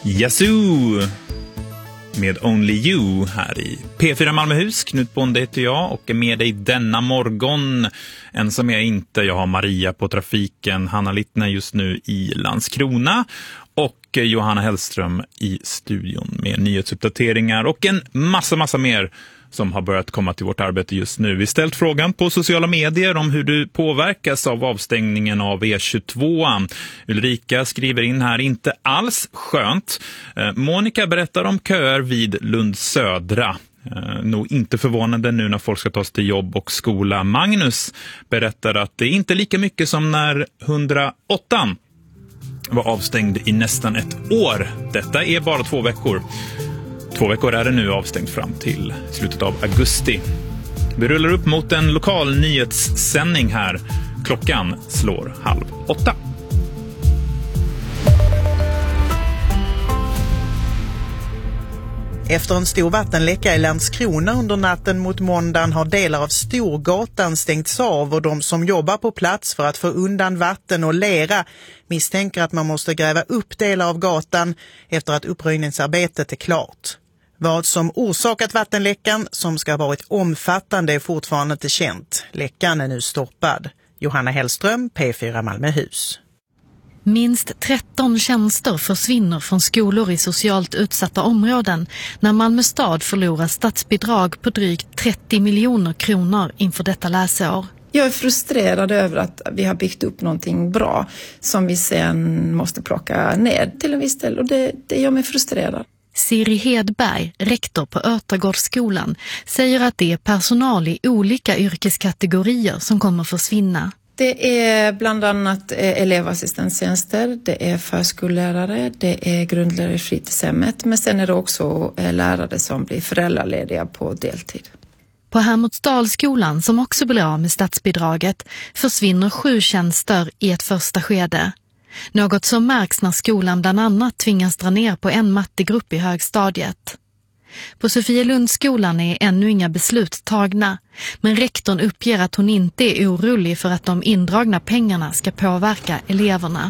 Yazoo med Only You här i P4 Malmöhus. Knut Bonde heter jag och är med dig denna morgon. Ensam är jag inte. Jag har Maria på trafiken, Hanna Littner just nu i Landskrona och Johanna Hellström i studion med nyhetsuppdateringar och en massa mer som har börjat komma till vårt arbete just nu. Vi ställt frågan på sociala medier om hur du påverkas av avstängningen av E22. Ulrika skriver in här, inte alls skönt. Monica berättar om köer vid Lund Södra. Nog inte förvånande nu när folk ska ta sig till jobb och skola. Magnus berättar att det är inte lika mycket som när 108 var avstängd i nästan ett år. Detta är bara 2 veckor. 2 veckor är det nu avstängt fram till slutet av augusti. Vi rullar upp mot en lokal nyhetssändning här. Klockan slår 7:30. Efter en stor vattenläcka i Landskrona under natten mot måndagen har delar av Storgatan stängts av och de som jobbar på plats för att få undan vatten och lera misstänker att man måste gräva upp delar av gatan efter att uppröjningsarbetet är klart. Vad som orsakat vattenläckan, som ska ha varit omfattande, är fortfarande inte känt. Läckan är nu stoppad. Johanna Hellström, P4 Malmöhus. Minst 13 tjänster försvinner från skolor i socialt utsatta områden när Malmö stad förlorar statsbidrag på drygt 30 miljoner kronor inför detta läsår. Jag är frustrerad över att vi har byggt upp någonting bra som vi sen måste plocka ner till en viss del, och det gör mig frustrerad. Siri Hedberg, rektor på Örtagårdsskolan, säger att det är personal i olika yrkeskategorier som kommer försvinna. Det är bland annat elevassistenttjänster, det är förskollärare, det är grundlärare i fritidshemmet, men sen är det också lärare som blir föräldralediga på deltid. På Hermodsdalsskolan, som också blir av med statsbidraget, försvinner 7 tjänster i ett första skede. Något som märks när skolan bland annat tvingas dra ner på en mattegrupp i högstadiet. På Sofielundsskolan är ännu inga beslut tagna, men rektorn uppger att hon inte är orolig för att de indragna pengarna ska påverka eleverna.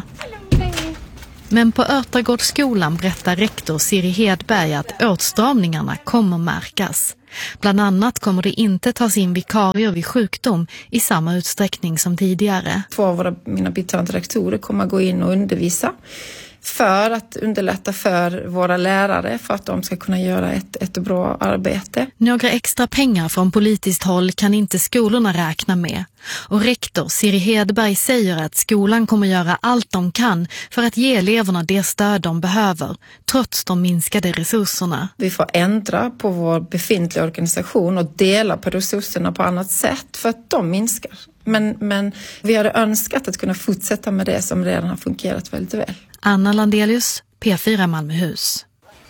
Men på Örtagårdsskolan berättar rektor Siri Hedberg att åtstramningarna kommer märkas. Bland annat kommer det inte tas in vikarier vid sjukdom i samma utsträckning som tidigare. 2 av mina biträdande rektorer kommer att gå in och undervisa för att underlätta för våra lärare, för att de ska kunna göra ett bra arbete. Några extra pengar från politiskt håll kan inte skolorna räkna med. Och rektor Siri Hedberg säger att skolan kommer göra allt de kan för att ge eleverna det stöd de behöver, trots de minskade resurserna. Vi får ändra på vår befintliga organisation och dela på resurserna på annat sätt för att de minskar. Men vi hade önskat att kunna fortsätta med det som redan har fungerat väldigt väl. Anna Landelius, P4 Malmöhus.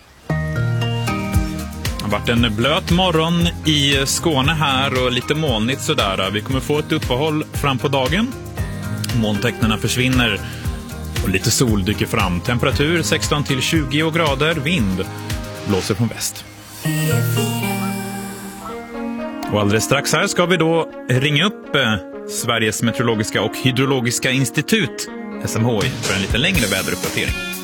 Det har varit en blöt morgon i Skåne här och lite molnigt sådär. Vi kommer få ett uppehåll fram på dagen. Molntecknarna försvinner och lite sol dyker fram. Temperatur 16 till 20 grader, vind blåser från väst. Och alldeles strax här ska vi då ringa upp Sveriges meteorologiska och hydrologiska institut, SMHI, för en lite längre väderuppdatering.